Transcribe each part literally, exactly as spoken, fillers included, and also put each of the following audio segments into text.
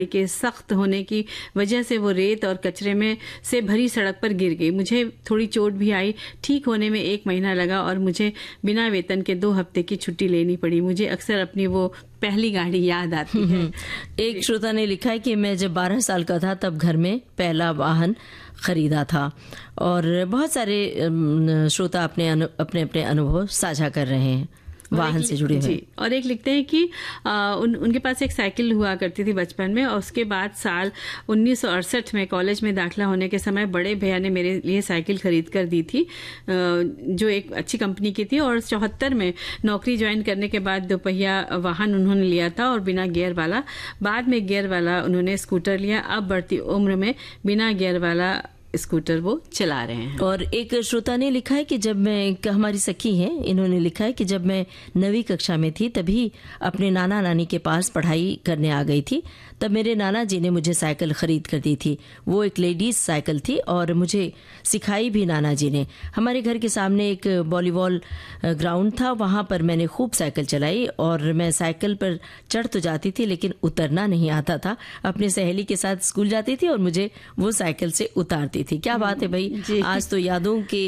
के सख्त होने की वजह से वो रेत और कचरे में से भरी सड़क पर गिर गई। मुझे थोड़ी चोट भी आई। ठीक होने में एक महीना लगा और मुझे बिना वेतन के दो हफ्ते की छुट्टी लेनी पड़ी। मुझे अक्सर अपनी वो पहली गाड़ी याद आती है। एक श्रोता ने लिखा है कि मैं जब बारह साल का था तब घर में पहला वाहन खरीदा था। और बहुत सारे श्रोता अपने अनु, अपने अपने अनुभव साझा कर रहे हैं वाहन से जुड़े हुए। और एक लिखते हैं कि आ, उन, उनके पास एक साइकिल हुआ करती थी बचपन में, और उसके बाद साल उन्नीस सौ अड़सठ में कॉलेज में दाखिला होने के समय बड़े भैया ने मेरे लिए साइकिल खरीद कर दी थी, आ, जो एक अच्छी कंपनी की थी। और चौहत्तर में नौकरी ज्वाइन करने के बाद दोपहिया वाहन उन्होंने लिया था, और बिना गियर वाला। बाद में गियर वाला उन्होंने स्कूटर लिया। अब बढ़ती उम्र में बिना गियर वाला स्कूटर वो चला रहे हैं। और एक श्रोता ने लिखा है कि जब मैं, हमारी सखी हैं, इन्होंने लिखा है कि जब मैं नवीं कक्षा में थी तभी अपने नाना नानी के पास पढ़ाई करने आ गई थी। तब मेरे नाना जी ने मुझे साइकिल खरीद कर दी थी। वो एक लेडीज साइकिल थी और मुझे सिखाई भी नाना जी ने। हमारे घर के सामने एक वॉलीबॉल ग्राउंड था, वहां पर मैंने खूब साइकिल चलाई। और मैं साइकिल पर चढ़ तो जाती थी लेकिन उतरना नहीं आता था। अपनी सहेली के साथ स्कूल जाती थी और मुझे वो साइकिल से उतारती थी। क्या बात है भाई, आज तो यादों के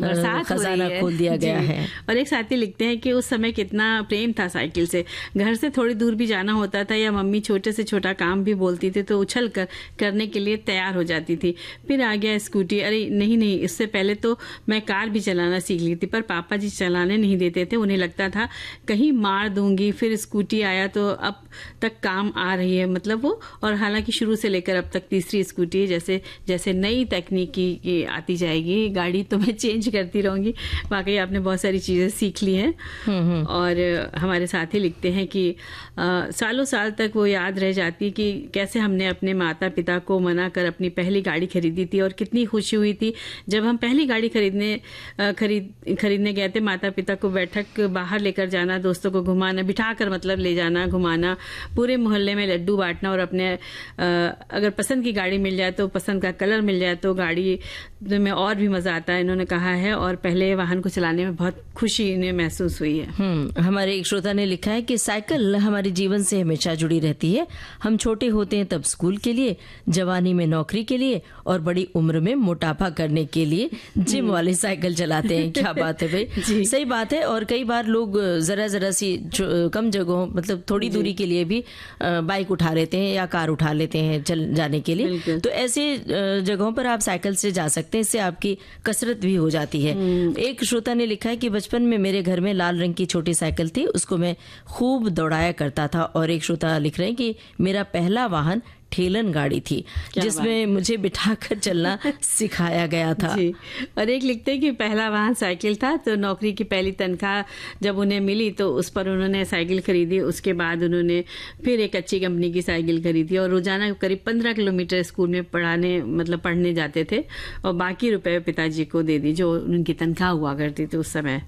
खजाना खोल दिया गया है। और एक साथी लिखते हैं कि उस समय कितना प्रेम था साइकिल से। घर से थोड़ी दूर भी जाना होता था या मम्मी छोटे से छोटा काम भी बोलती थी तो उछल कर करने के लिए तैयार हो जाती थी। फिर आ गया स्कूटी। अरे नहीं नहीं, इससे पहले तो मैं कार भी चलाना सीख ली थी, पर पापा जी चलाने नहीं देते थे। उन्हें लगता था कहीं मार दूंगी। फिर स्कूटी आया तो अब तक काम आ रही है, मतलब वो। और हालांकि शुरू से लेकर अब तक तीसरी स्कूटी है। जैसे जैसे नई तकनीकी की आती जाएगी गाड़ी तो मैं चेंज करती रहूंगी। वाकई आपने बहुत सारी चीजें सीख ली हैं। और हमारे साथी लिखते हैं कि आ, सालों साल तक वो याद रह जाती कि कैसे हमने अपने माता पिता को मना कर अपनी पहली गाड़ी खरीदी थी, और कितनी खुशी हुई थी जब हम पहली गाड़ी खरीदने खरीद खरीदने गए थे। माता पिता को बैठक बाहर लेकर जाना, दोस्तों को घुमाना, बिठाकर मतलब ले जाना, घुमाना, पूरे मोहल्ले में लड्डू बांटना, और अपने आ, अगर पसंद की गाड़ी मिल जाए तो पसंद का कलर मिल जाए तो गाड़ी में और भी मजा आता है, इन्होंने कहा है। और पहले वाहन को चलाने में बहुत खुशी इन्हें महसूस हुई है। हम्म हमारे एक श्रोता ने लिखा है कि साइकिल हमारे जीवन से हमेशा जुड़ी रहती है। हम छोटे होते हैं तब स्कूल के लिए, जवानी में नौकरी के लिए, और बड़ी उम्र में मोटापा करने के लिए जिम वाली साइकिल चलाते हैं। क्या बात है भाई, सही बात है। और कई बार लोग जरा जरा सी कम जगहों, मतलब थोड़ी दूरी के लिए भी बाइक उठा लेते हैं या कार उठा लेते हैं चल जाने के लिए। तो ऐसे जगहों पर आप साइकिल से जा सकते हैं, इससे आपकी कसरत भी हो जाती है। एक श्रोता ने लिखा है कि बचपन में मेरे घर में लाल रंग की छोटी साइकिल थी, उसको मैं खूब दौड़ाया करता था। और एक श्रोता लिख रहे हैं कि मेरा पहला वाहन ठेलन गाड़ी थी जिसमें मुझे बिठाकर चलना सिखाया गया था। जी। और एक लिखते हैं कि पहला वाहन साइकिल था, तो नौकरी की पहली तनख्वाह जब उन्हें मिली तो उस पर उन्होंने साइकिल खरीदी। उसके बाद उन्होंने फिर एक अच्छी कंपनी की साइकिल खरीदी और रोजाना करीब पंद्रह किलोमीटर स्कूल में पढ़ाने मतलब पढ़ने जाते थे, और बाकी रुपए पिताजी को दे दी जो उनकी तनख्वाह हुआ करती थी उस समय।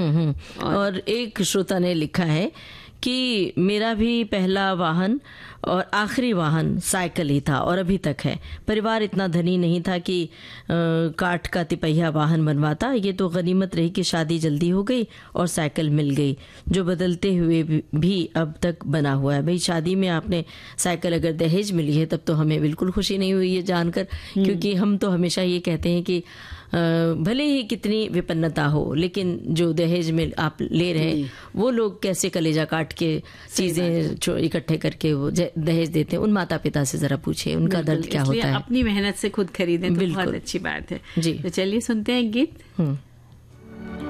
और, और एक श्रोता ने लिखा है कि मेरा भी पहला वाहन और आखिरी वाहन साइकिल ही था और अभी तक है। परिवार इतना धनी नहीं था कि आ, काठ का तिपहिया वाहन बनवाता। ये तो गनीमत रही कि शादी जल्दी हो गई और साइकिल मिल गई, जो बदलते हुए भी अब तक बना हुआ है। भाई, शादी में आपने साइकिल अगर दहेज मिली है तब तो हमें बिल्कुल खुशी नहीं हुई है जानकर, क्योंकि हम तो हमेशा ये कहते हैं कि भले ही कितनी विपन्नता हो, लेकिन जो दहेज में आप ले रहे हैं वो लोग कैसे कलेजा काट के चीजें इकट्ठे करके वो दहेज देते हैं। उन माता पिता से जरा पूछिए उनका दर्द क्या होता है। अपनी मेहनत से खुद खरीदें तो बहुत अच्छी बात है। जी, तो चलिए सुनते हैं गीत।